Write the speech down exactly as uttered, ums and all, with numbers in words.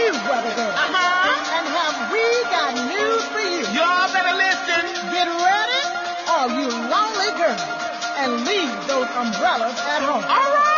you, brother girl. Uh-huh. And have we got news for you. Y'all better listen. Get ready, all you lonely girls, and leave those umbrellas at home. All right.